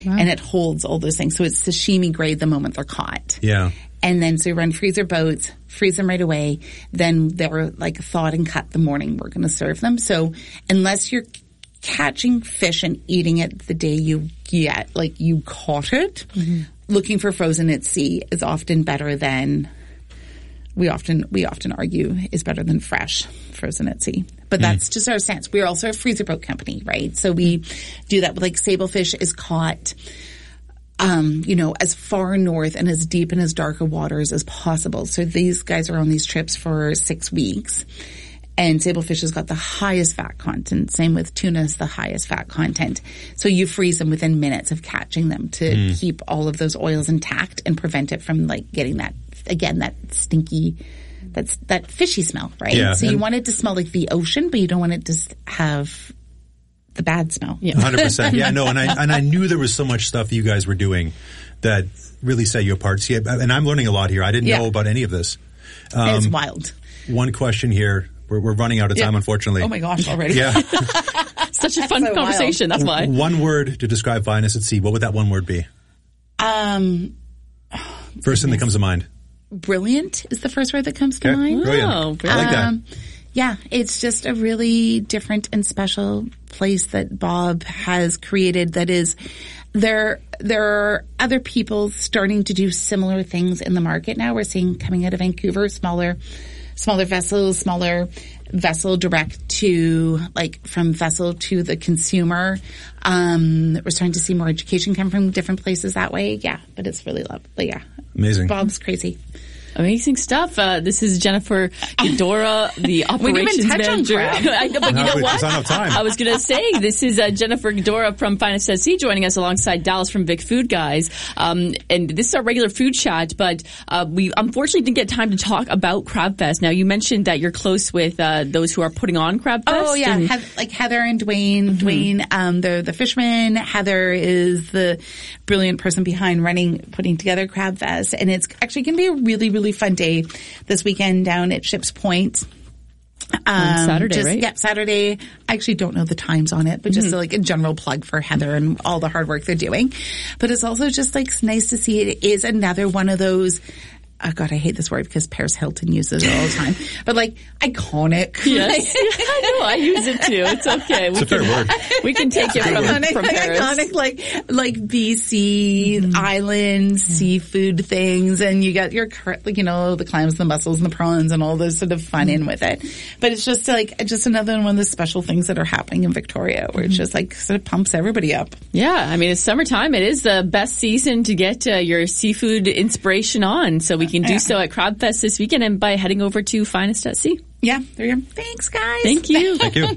and it holds all those things. So it's sashimi grade the moment they're caught. Yeah. And then so you run freezer boats, freeze them right away. Then they're like thawed and cut the morning we're going to serve them. So unless you're catching fish and eating it the day you caught it, looking for frozen at sea is often better than, we often argue is better than fresh frozen at sea. But that's just our stance. We're also a freezer boat company, right? So we do that with like sablefish is caught, as far north and as deep and as dark of waters as possible. So these guys are on these trips for 6 weeks. And sablefish has got the highest fat content. Same with tuna is the highest fat content. So you freeze them within minutes of catching them to keep all of those oils intact and prevent it from like getting that stinky, that fishy smell, right? Yeah, so you want it to smell like the ocean, but you don't want it to have the bad smell. Yeah. 100%. Yeah, no, and I knew there was so much stuff you guys were doing that really set you apart. See, and I'm learning a lot here. I didn't know about any of this. It's wild. One question here. We're running out of time, unfortunately. Oh my gosh, already. Yeah. Such a fun conversation. Wild. That's why. One word to describe Finest at Sea. What would that one word be? First thing that comes to mind. Brilliant is the first word that comes to mind. Brilliant. Oh, I like that. Yeah, it's just a really different and special place that Bob has created that is there are other people starting to do similar things in the market now. We're seeing coming out of Vancouver, smaller vessel direct to from vessel to the consumer. We're starting to see more education come from different places that way. Yeah, but it's really lovely. Yeah. Amazing. Bob's crazy. Amazing stuff. This is Jennifer Ghidorah, the operations manager. I know, but you know what? I was going to say, this is Jennifer Ghidorah from Finest at Sea joining us alongside Dallas from Vic Food Guys. And this is our regular food chat, but we unfortunately didn't get time to talk about Crab Fest. Now, you mentioned that you're close with those who are putting on Crab Fest. Oh, yeah. Heather and Dwayne. Dwayne, they're the fisherman. Heather is the brilliant person behind putting together Crab Fest. And it's actually going to be a really, really fun day this weekend down at Ships Point. On Saturday, right? Yeah, Saturday. I actually don't know the times on it, but just a general plug for Heather and all the hard work they're doing. But it's also just nice to see it is another one of those, oh God, I hate this word because Paris Hilton uses it all the time. But iconic. Yes. I know, I use it too. It's okay. It's a fair word. We can take it from Paris. Iconic, like BC island seafood things, and you got your, the clams, the mussels, and the prawns, and all those sort of fun in with it. But it's just another one of the special things that are happening in Victoria, where it's just sort of pumps everybody up. Yeah, I mean, it's summertime. It is the best season to get your seafood inspiration on. So we can do so at Crab Fest this weekend and by heading over to Finest at Sea. Yeah, there you go. Thanks, guys. Thank you. Thank you.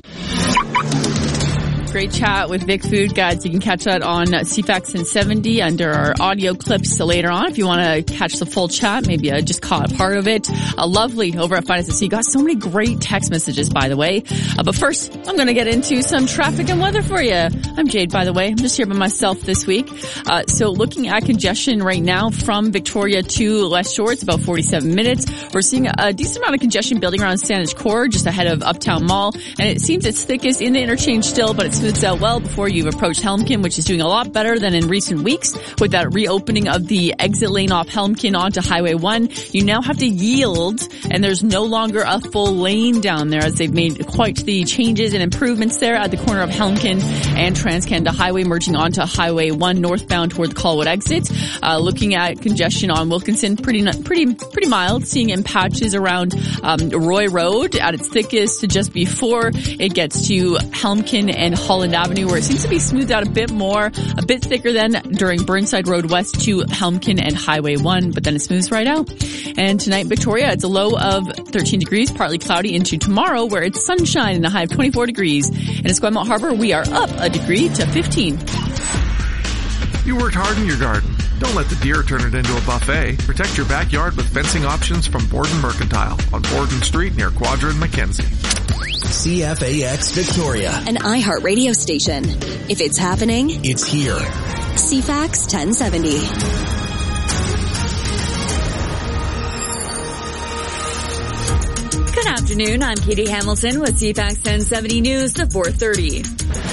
Great chat with Vic Food Guides. You can catch that on CFAX 1070 under our audio clips later on. If you want to catch the full chat, maybe just caught a part of it. Lovely over at Finest at Sea. Got so many great text messages, by the way. But first, I'm going to get into some traffic and weather for you. I'm Jade, by the way. I'm just here by myself this week. So looking at congestion right now from Victoria to West Shore, it's about 47 minutes. We're seeing a decent amount of congestion building around Saanich Core, just ahead of Uptown Mall. And it seems it's thickest in the interchange still, but it's smooths out well before you've approached Helmkin, which is doing a lot better than in recent weeks with that reopening of the exit lane off Helmkin onto Highway 1. You now have to yield, and there's no longer a full lane down there as they've made quite the changes and improvements there at the corner of Helmkin and Trans-Canada Highway, merging onto Highway 1 northbound toward the Colwood exit. Looking at congestion on Wilkinson, pretty mild, seeing in patches around Roy Road at its thickest just before it gets to Helmkin and Holland Avenue, where it seems to be smoothed out a bit more, a bit thicker than during Burnside Road West to Helmkin and Highway 1, but then it smooths right out. And tonight, Victoria, it's a low of 13 degrees, partly cloudy, into tomorrow, where it's sunshine and a high of 24 degrees. And at Esquimalt Harbor, we are up a degree to 15. You worked hard in your garden. Don't let the deer turn it into a buffet. Protect your backyard with fencing options from Borden Mercantile on Borden Street near Quadra and Mackenzie. CFAX Victoria, an iHeart radio station. If it's happening, it's here. CFAX 1070. Good afternoon. I'm Katie Hamilton with CFAX 1070 News, the 4:30.